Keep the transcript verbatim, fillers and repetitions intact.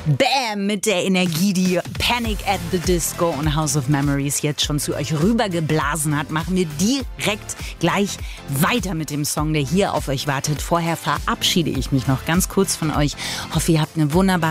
Bam! Mit der Energie, die Panic at the Disco und House of Memories jetzt schon zu euch rübergeblasen hat, machen wir direkt gleich weiter mit dem Song, der hier auf euch wartet. Vorher verabschiede ich mich noch ganz kurz von euch. Hoffe, ihr habt eine wunderbare